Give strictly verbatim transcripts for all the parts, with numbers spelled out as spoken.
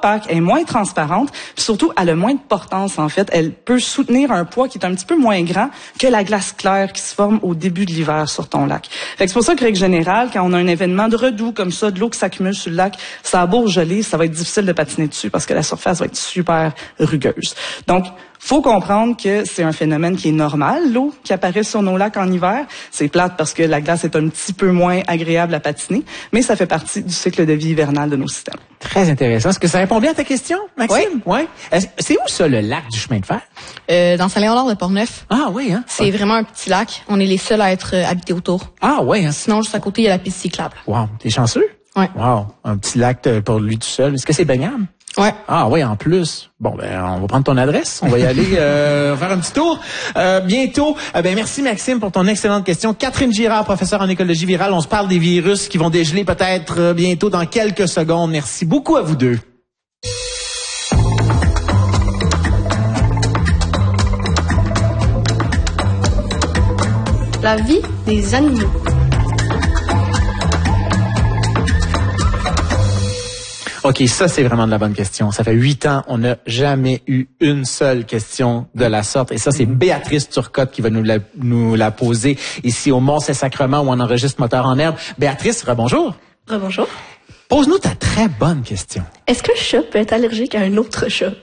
opaque, elle est moins transparente, puis surtout, elle a moins de portance, en fait. Elle peut soutenir un poids qui est un petit peu moins grand que la glace claire qui se forme au début de l'hiver sur ton lac. Fait que c'est pour ça que, règle générale, quand on a un événement de redoux comme ça, de l'eau qui s'accumule sur le lac, ça a beau geler, ça va être difficile de patiner dessus parce que la surface va être super rugueuse. Donc, faut comprendre que c'est un phénomène qui est normal, l'eau qui apparaît sur nos lacs en hiver. C'est plate parce que la glace est un petit peu moins agréable à patiner, mais ça fait partie du cycle de vie hivernal de nos systèmes. Très intéressant. Est-ce que ça répond bien à ta question, Maxime? Oui. Ouais. C'est où ça, le lac du chemin de fer? Euh, dans Saint-Léonard de Portneuf. Ah oui, hein? C'est ah. vraiment un petit lac. On est les seuls à être euh, habités autour. Ah oui, hein? Sinon, juste à côté, il y a la piste cyclable. Wow, t'es chanceux? Ouais. Wow, un petit lac pour lui tout seul. Est-ce que c'est baignable? Ouais. Ah oui, en plus. Bon, ben, on va prendre ton adresse. On va y aller euh, faire un petit tour euh, bientôt. Euh, ben, merci Maxime pour ton excellente question. Catherine Girard, professeure en écologie virale. On se parle des virus qui vont dégeler peut-être euh, bientôt dans quelques secondes. Merci beaucoup à vous deux. La vie des animaux. OK, ça, c'est vraiment de la bonne question. Ça fait huit ans, on n'a jamais eu une seule question de la sorte. Et ça, c'est Béatrice Turcotte qui va nous la, nous la poser ici au Mont-Saint-Sacrement où on enregistre Moteur en herbe. Béatrice, rebonjour. Rebonjour. Pose-nous ta très bonne question. Est-ce qu'un chat peut être allergique à un autre chat?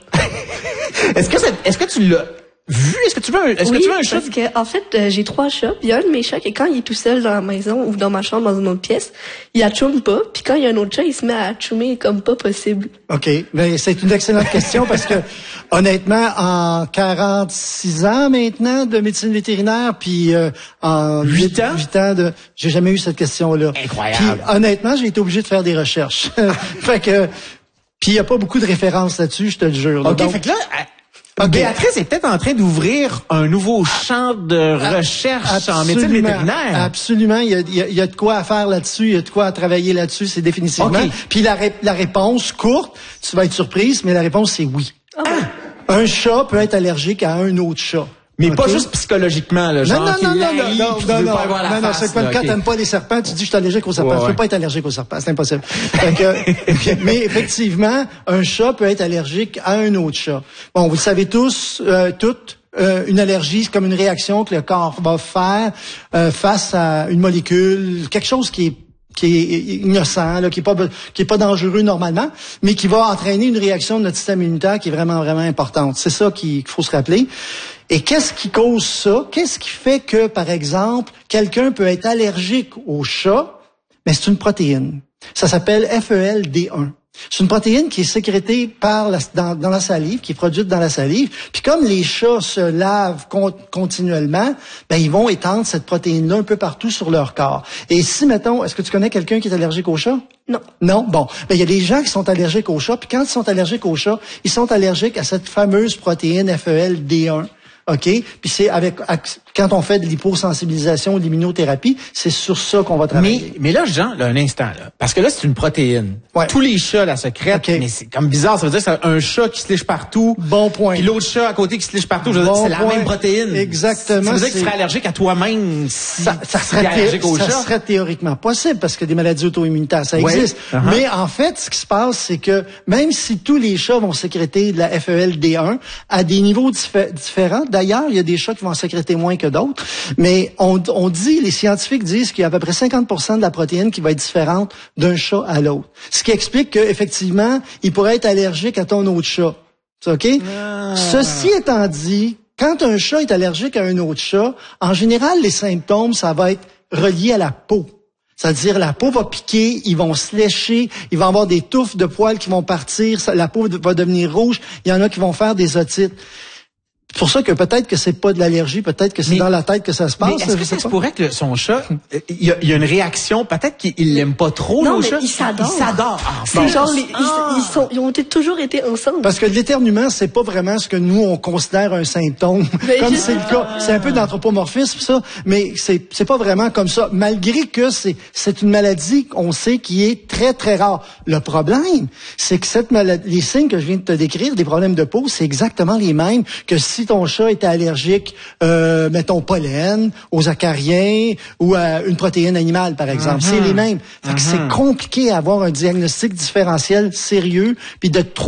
Est-ce que, est-ce que tu l'as vu? Est-ce que tu veux un, est-ce oui, que tu veux un chat? Parce que, en fait, euh, j'ai trois chats. Puis un de mes chats, que quand il est tout seul dans la maison ou dans ma chambre, dans une autre pièce, il atchoume pas. Puis quand il y a un autre chat, il se met à atchoumer comme pas possible. OK. Ben, c'est une excellente question parce que, honnêtement, en quarante-six ans maintenant de médecine vétérinaire, puis euh, en huit ans, huit ans de, j'ai jamais eu cette question-là. Incroyable. Puis, honnêtement, j'ai été obligé de faire des recherches. Fait que, puis il y a pas beaucoup de références là-dessus, je te le jure. OK, Donc, fait que là, okay. Béatrice est peut-être en train d'ouvrir un nouveau champ de recherche absolument, en médecine vétérinaire. Absolument. Il y a, il y a, il y a de quoi à faire là-dessus. Il y a de quoi à travailler là-dessus. C'est définitivement. Okay. Puis la, la réponse courte, tu vas être surprise, mais la réponse, c'est oui. Ah. Un chat peut être allergique à un autre chat. Mais okay. pas juste psychologiquement, là, genre non, non, qui non, l'haït, non, non, non, non, pas non, non, c'est comme quand okay. t'aimes pas les serpents, tu dis je suis allergique aux serpents. Ouais, tu peux ouais. pas être allergique aux serpents, c'est impossible. Fait que, mais effectivement, un chat peut être allergique à un autre chat. Bon, vous le savez tous, euh, toutes, euh, une allergie, c'est comme une réaction que le corps va faire euh, face à une molécule, quelque chose qui est qui est innocent, là, qui est pas qui est pas dangereux normalement, mais qui va entraîner une réaction de notre système immunitaire qui est vraiment vraiment importante. C'est ça qu'il faut se rappeler. Et qu'est-ce qui cause ça? Qu'est-ce qui fait que, par exemple, quelqu'un peut être allergique au chat? Mais c'est une protéine. Ça s'appelle F E L D un. C'est une protéine qui est sécrétée par la, dans, dans la salive, qui est produite dans la salive. Puis comme les chats se lavent con, continuellement, ben ils vont étendre cette protéine-là un peu partout sur leur corps. Et si, mettons, est-ce que tu connais quelqu'un qui est allergique au chat? Non. Non? Bon. Ben il y a des gens qui sont allergiques au chat. Puis quand ils sont allergiques au chat, ils sont allergiques à cette fameuse protéine F E L D un. OK? Puis c'est avec, quand on fait de l'hyposensibilisation ou de l'immunothérapie, c'est sur ça qu'on va travailler. Mais, mais là, Jean, là, un instant, là. Parce que là, c'est une protéine. Ouais. Tous les chats la sécrètent, okay. Mais c'est comme bizarre. Ça veut dire que c'est un chat qui se liche partout. Bon point. Puis l'autre chat à côté qui se liche partout. Je veux bon dire, c'est la même protéine. Exactement. Ça veut dire que tu serais allergique à toi-même si ça, ça serait, allergique au ça chat. serait théoriquement possible parce que des maladies auto-immunitaires, ça ouais. existe. Uh-huh. Mais en fait, ce qui se passe, c'est que même si tous les chats vont sécréter de la F E L D un à des niveaux diffé- différents, d'ailleurs, il y a des chats qui vont en sécréter moins que d'autres, mais on, on dit, les scientifiques disent qu'il y a à peu près cinquante pour cent de la protéine qui va être différente d'un chat à l'autre. Ce qui explique qu'effectivement, il pourrait être allergique à ton autre chat. OK? Ah. Ceci étant dit, quand un chat est allergique à un autre chat, en général, les symptômes, ça va être relié à la peau. C'est-à-dire, la peau va piquer, ils vont se lécher, il va y avoir des touffes de poils qui vont partir, la peau va devenir rouge, il y en a qui vont faire des otites. C'est pour ça que peut-être que c'est pas de l'allergie, peut-être que c'est mais, dans la tête que ça se passe. Mais est-ce que ça se pourrait que son chat, il y a, il y a une réaction, peut-être qu'il l'aime pas trop, non, le mais chat? il s'adore. Il s'adore. Ah, c'est bon. genre, les, ah. ils, ils, sont, ils ont été, toujours été ensemble. Parce que l'éternuement, c'est pas vraiment ce que nous, on considère un symptôme. Mais comme c'est le cas. C'est un peu d'anthropomorphisme, ça. Mais c'est, c'est pas vraiment comme ça. Malgré que c'est, c'est une maladie qu'on sait qui est très, très rare. Le problème, c'est que cette maladie, les signes que je viens de te décrire, des problèmes de peau, c'est exactement les mêmes que si ton chat était allergique, euh, mettons, pollen, aux acariens ou à une protéine animale, par exemple. Uh-huh. C'est les mêmes. Fait que uh-huh. c'est compliqué à avoir un diagnostic différentiel sérieux puis de trouver